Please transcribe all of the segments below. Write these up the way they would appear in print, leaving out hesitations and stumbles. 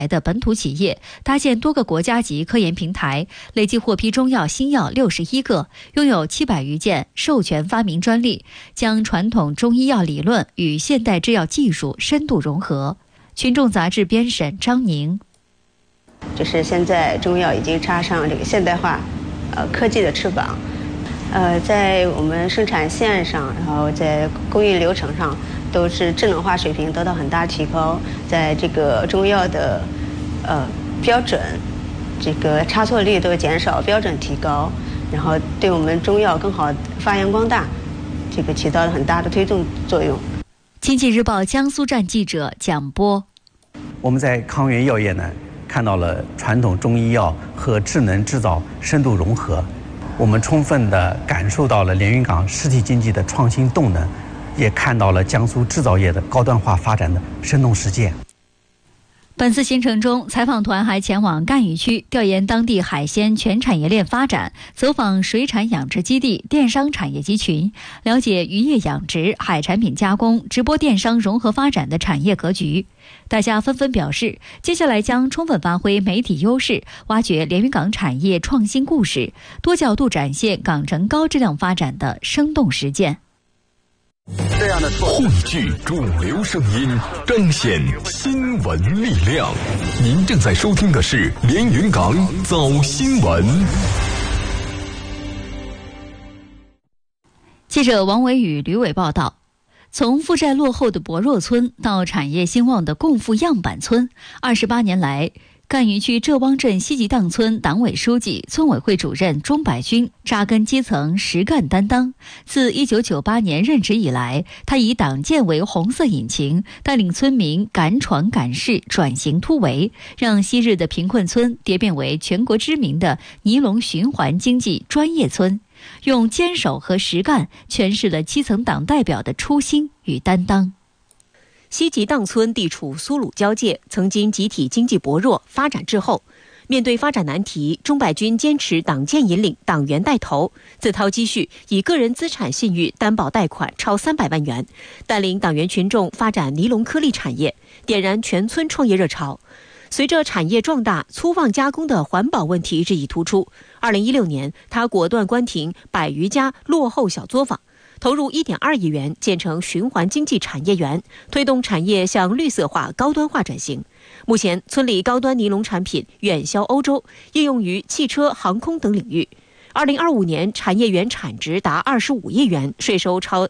的本土企业，搭建多个国家级科研平台，累计获批中药新药61个，拥有700余件授权发明专利，将传统中医药理论与现代制药技术深度融合。群众杂志编审张宁， 就是现在中药已经插上这个现代化科技的翅膀，在我们生产线上，然后在供应流程上都是智能化水平得到很大提高，在这个中药的标准，这个差错率都减少，标准提高，然后对我们中药更好发扬光大，这个起到了很大的推动作用。 经济日报江苏站记者蒋波， 我们在康源药业呢看到了传统中医药和智能制造深度融合，我们充分地感受到了连云港实体经济的创新动能，也看到了江苏制造业的高端化发展的生动实践。 本次行程中，采访团还前往赣榆区调研当地海鲜全产业链发展，走访水产养殖基地、电商产业集群，了解渔业养殖、海产品加工、直播电商融合发展的产业格局。大家纷纷表示，接下来将充分发挥媒体优势，挖掘连云港产业创新故事，多角度展现港城高质量发展的生动实践。 这样的汇聚主流声音，彰显新闻力量。您正在收听的是连云港早新闻。 记者王伟宇、吕伟报道。从负债落后的博若村到产业兴旺的共富样板村，28年来，赣榆区浙汪镇西集荡村党委书记、村委会主任钟百军扎根基层，实干担当。自1998年任职以来，他以党建为红色引擎，带领村民敢闯敢试，转型突围，让昔日的贫困村蝶变为全国知名的尼龙循环经济专业村。用坚守和实干诠释了基层党代表的初心与担当。 西集荡村地处苏鲁交界，曾经集体经济薄弱，发展滞后。面对发展难题，钟百军坚持党建引领，党员带头，自掏积蓄，以个人资产信誉担保贷款超300万元，带领党员群众发展尼龙颗粒产业，点燃全村创业热潮。随着产业壮大，粗瓮加工的环保问题日益突出。2016年，他果断关停100余家落后小作坊，投入1.2亿元建成循环经济产业园，推动产业向绿色化、高端化转型。目前，村里高端尼龙产品远销欧洲，应用于汽车、航空等领域。2025年，产业园产值达25亿元，税收超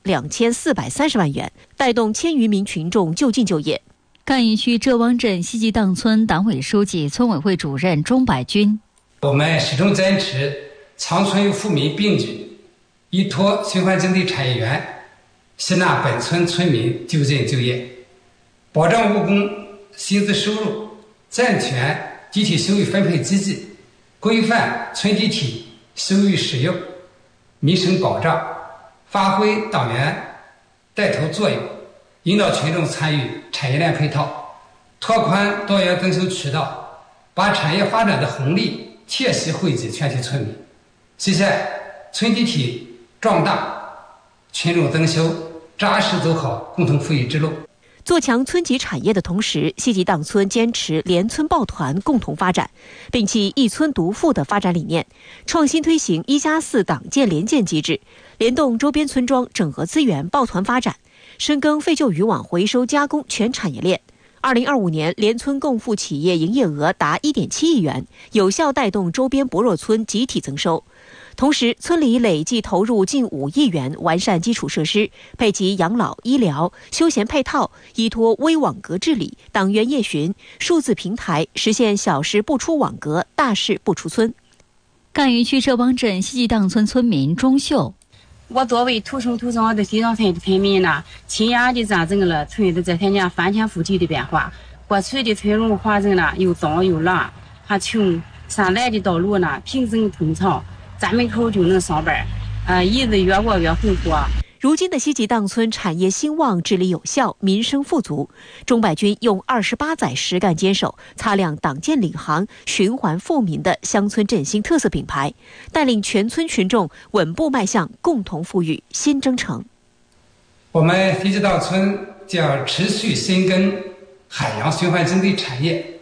2430万元，带动1000余名群众就近就业。 赣榆区浙汪镇西集荡村党委书记、村委会主任钟百军， 我们始终坚持强村与富民并举，依托循环经济产业园，吸纳本村村民就近就业，保障务工薪资收入，健全集体收益分配机制，规范村集体收益使用，民生保障，发挥党员带头作用，引导群众参与产业链配套，拓宽多元增收渠道，把产业发展的红利切实惠及全体村民，实现村集体壮大，群众增收，扎实走好共同富裕之路。 做强村级产业的同时，西集荡村坚持连村抱团共同发展，摒弃一村独富的发展理念，创新推行1+4党建联建机制，联动周边村庄整合资源抱团发展，深耕废旧渔网回收加工全产业链。2025年，连村共富企业营业额达1.7亿元，有效带动周边薄弱村集体增收。同时，村里累计投入近5亿元完善基础设施，配齐养老、医疗、休闲配套，依托微网格治理、党员夜巡、数字平台，实现小事不出网格，大事不出村。 赣榆区浙汪镇西集荡村村民钟秀， 我作为土生土长的地上村的村民呢，亲眼地见证了村子这些年翻天覆地的变化。过去的村容环境呢，又脏又乱，还穷，上来的道路呢平整通畅，站门口就能上班，日子越过越红火。 如今的西集荡村产业兴旺，治理有效，民生富足。钟百军用28载实干坚守，擦亮党建领航、循环富民的乡村振兴特色品牌，带领全村群众稳步迈向共同富裕新征程。 我们西集荡村将持续深耕海洋循环经济产业，